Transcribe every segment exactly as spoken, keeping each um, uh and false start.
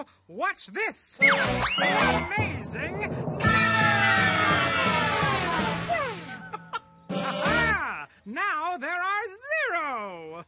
watch this. Amazing Ha-ha! Now there are zero.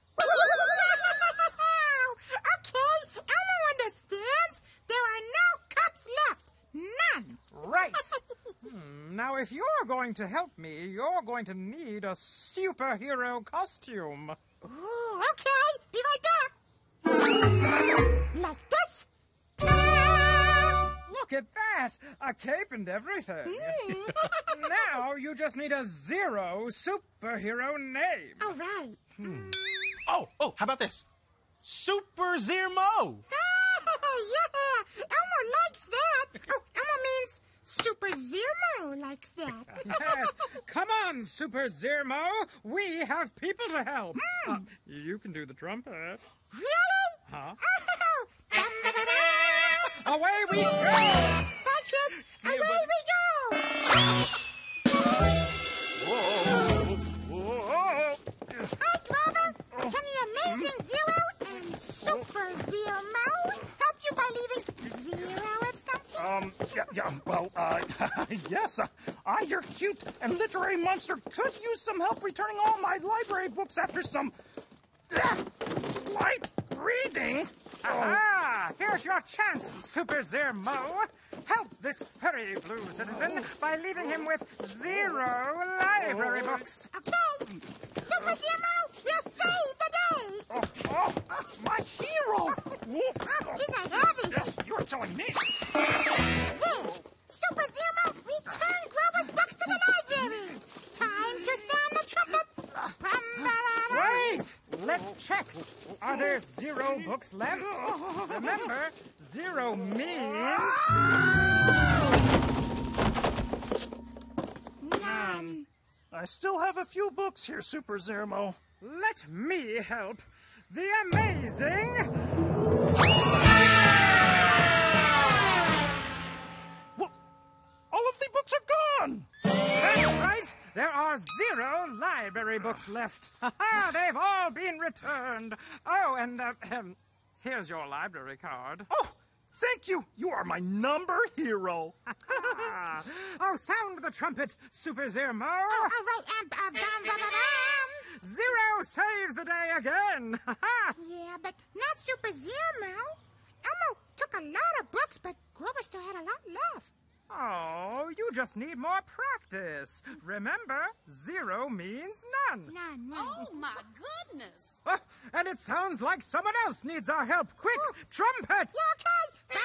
Okay, Elmo understands. There are no cups left. None. Right. Hmm, now, if you're going to help me, you're going to need a superhero costume. Ooh, okay. Be right back. Like this. Ta-da! Look at that! A cape and everything. Mm. Now you just need a zero superhero name. All right. Hmm. Oh, oh, how about this? Super Zermo! Yeah, Elmo likes that. Oh, Elmo means Super Zermo likes that. Yes. Come on, Super Zermo. We have people to help. Hmm. Uh, you can do the trumpet. Really? Huh? Oh, dum-da-da-da. Away we go! Patras, See away you, buddy. we go! Whoa. Whoa. Hi, Grover. Can the Amazing Zero and Super Zermo help you by leaving zero of something? Um, yeah, yeah, well, uh, yes, uh, I, your cute and literary monster, could use some help returning all my library books after some uh, light reading. Ah, here's your chance, Super Zermo. Help this furry blue citizen by leaving him with zero library books. Okay. Super Zermo will save the day. Oh, oh, my hero! Oh, these are heavy. Yes, you're telling me. There. Super Zermo, return Grover's books to the library. Time to sound the trumpet. Bum-ba-da-da. Wait! Let's check. Are there zero books left? Remember, zero means... None. I still have a few books here, Super Zermo. Let me help. The amazing... Well, all of the books are gone! That's right. There are zero library books left. Ha-ha, they've all been returned. Oh, and uh, um, here's your library card. Oh, thank you. You are my number hero. Ha-ha. Oh, sound the trumpet, Super Zermo. Oh, all right. Um, uh, bum-ba-da-dum. Zero saves the day again. Ha-ha. Yeah, but not Super Zermo. Elmo took a lot of books, but Grover still had a lot left. Oh, you just need more practice. Remember, zero means none. None, none. Oh, my goodness. Oh, and it sounds like someone else needs our help. Quick, trumpet! Yeah,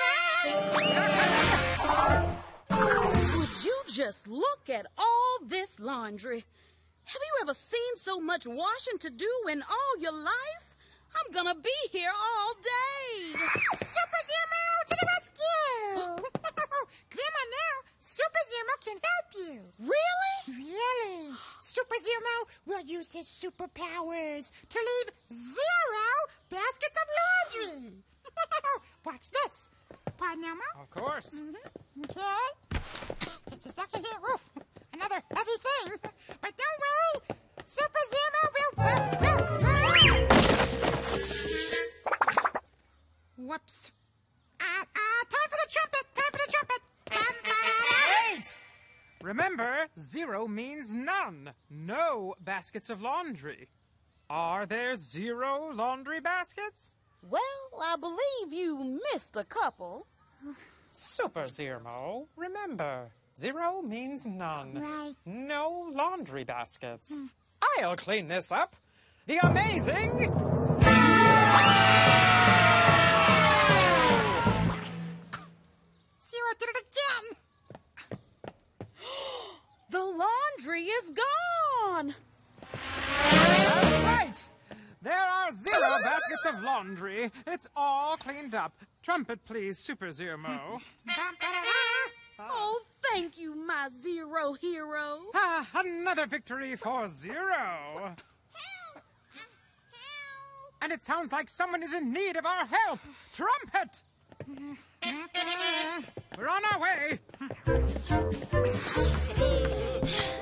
okay. Bum-ba-da-dum. Would you just look at all this laundry? Have you ever seen so much washing to do in all your life? I'm gonna be here all day. Super Zermo to the rescue! Grandma, now Super Zermo can help you. Really? Really? Super Zermo will use his superpowers to leave zero baskets of laundry. Watch this. Pardon, Elmo? Of course. Mm-hmm. Okay. Just a second here. Woof. Another heavy thing. But don't worry. Super Zermo will... will, will, will. Whoops. Uh, uh, time for the trumpet. Time for the trumpet. Bum-ba-da-da. Wait! Remember, zero means none. No baskets of laundry. Are there zero laundry baskets? Well, I believe you missed a couple. Super Zermo, remember, zero means none. Right. No laundry baskets. I'll clean this up. The amazing Zero did it again. The laundry is gone. That's right. There are zero baskets of laundry. It's all cleaned up. Trumpet, please, Super Zermo. Bum-ba-da-da. Oh, thank you, my zero hero. Ah, another victory for zero. And it sounds like someone is in need of our help. Trumpet! We're on our way.